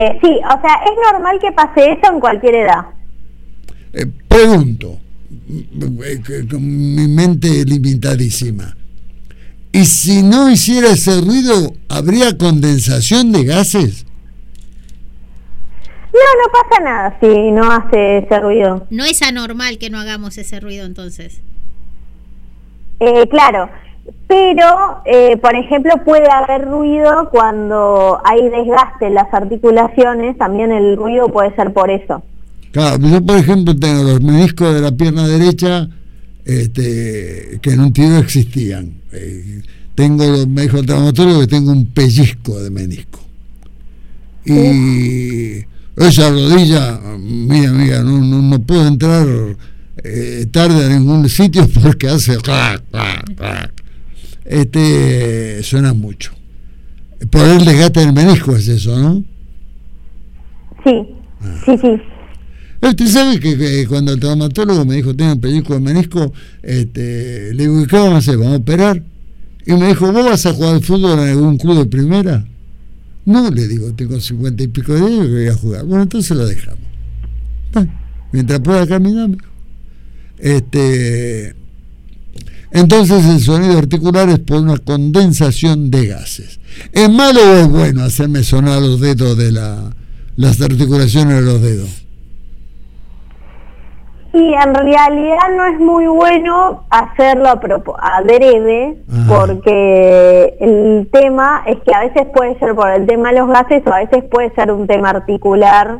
Sí, o sea, es normal que pase eso en cualquier edad. Pregunto, con mi mente limitadísima, ¿y si no hiciera ese ruido, habría condensación de gases? No pasa nada si no hace ese ruido. No es anormal que no hagamos ese ruido entonces. Claro, pero, por ejemplo, puede haber ruido cuando hay desgaste en las articulaciones, también el ruido puede ser por eso. Claro, yo por ejemplo tengo los meniscos de la pierna derecha que en un tiro existían. Me dijo el traumatólogo que tengo un pellizco de menisco. Y esa rodilla, mira amiga, no puedo entrar tarde a ningún sitio porque hace suena mucho. Por el desgaste del menisco es eso, ¿no? Sí, sí. Usted sabe que cuando el traumatólogo me dijo tengo un pellizco de menisco, le digo, ¿qué vamos a hacer? ¿Vamos a operar? Y me dijo, ¿vos vas a jugar al fútbol en algún club de primera? No, le digo, tengo 50 y pico de años que voy a jugar. Bueno, entonces lo dejamos. Bueno, mientras pueda caminar. Entonces el sonido articular es por una condensación de gases. ¿Es malo o es bueno hacerme sonar los dedos de las articulaciones de los dedos? Y en realidad no es muy bueno hacerlo adrede, porque el tema es que a veces puede ser por el tema de los gases o a veces puede ser un tema articular